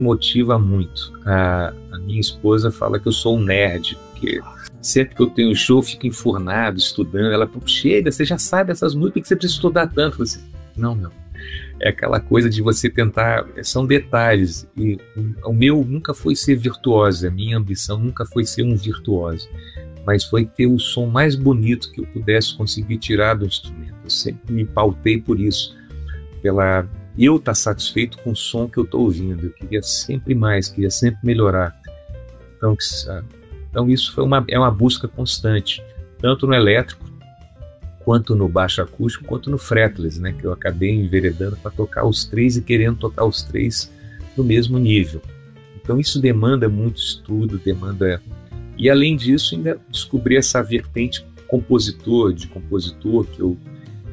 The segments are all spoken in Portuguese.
motiva muito. A minha esposa fala que eu sou um nerd, porque sempre que eu tenho show, eu fico enfurnado, estudando. Ela fala, chega, você já sabe essas músicas, que você precisa estudar tanto. Eu assim, não, meu. É aquela coisa de você tentar, são detalhes. E o meu nunca foi ser virtuoso, a minha ambição nunca foi ser um virtuoso, mas foi ter o som mais bonito que eu pudesse conseguir tirar do instrumento. Eu sempre me pautei por isso, pela eu estar satisfeito com o som que eu estou ouvindo. Eu queria sempre mais, queria sempre melhorar. Então isso é uma busca constante, tanto no elétrico, quanto no baixo acústico, quanto no fretless, né, que eu acabei enveredando para tocar os três e querendo tocar os três no mesmo nível. Então isso demanda muito estudo, E além disso, ainda descobri essa vertente de compositor, que eu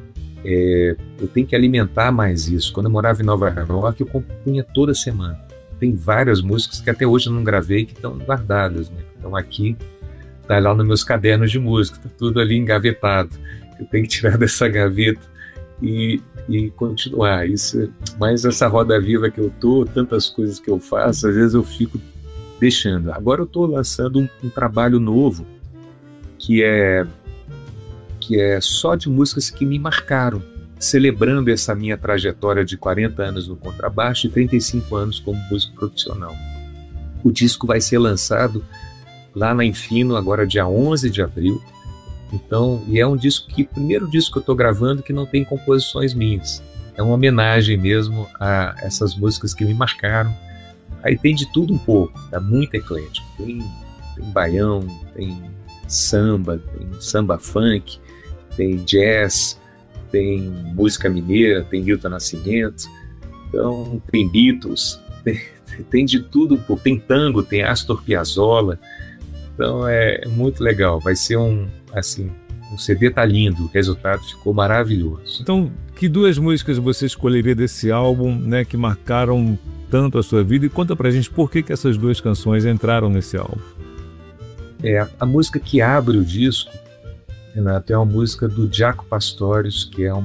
tenho que alimentar mais isso. Quando eu morava em Nova York, eu compunha toda semana. Tem várias músicas que até hoje eu não gravei, que estão guardadas, né? Então aqui, tá lá nos meus cadernos de música, tá tudo ali engavetado. Eu tenho que tirar dessa gaveta e continuar. Mas essa roda viva que eu tô, tantas coisas que eu faço, às vezes eu fico deixando. Agora eu estou lançando um trabalho novo que é só de músicas que me marcaram, celebrando essa minha trajetória de 40 anos no contrabaixo e 35 anos como músico profissional. O disco vai ser lançado lá na Infino, agora dia 11 de abril. Então, e é um disco primeiro disco que eu estou gravando que não tem composições minhas. É uma homenagem mesmo a essas músicas que me marcaram. Aí tem de tudo um pouco, tá muito eclético. Tem baião, tem samba funk, tem jazz, tem música mineira, tem Milton Nascimento, então tem Beatles, tem de tudo um pouco. Tem tango, tem Astor Piazzolla. Então é muito legal. Vai ser um CD tá lindo, o resultado ficou maravilhoso. Então, que duas músicas você escolheria desse álbum, né, que marcaram tanto a sua vida, e conta pra gente por que essas duas canções entraram nesse álbum. A música que abre o disco, Renato, é uma música do Jaco Pastorius, que é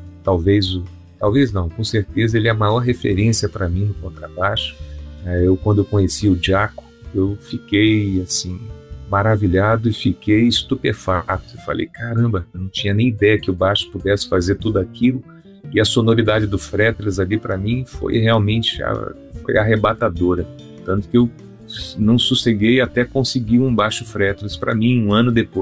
talvez não, com certeza ele é a maior referência para mim no contrabaixo. Quando eu conheci o Jaco, eu fiquei assim maravilhado e fiquei estupefato. Eu falei, caramba, eu não tinha nem ideia que o baixo pudesse fazer tudo aquilo. E a sonoridade do fretless ali para mim foi realmente arrebatadora. Tanto que eu não sosseguei até conseguir um baixo fretless para mim um ano depois.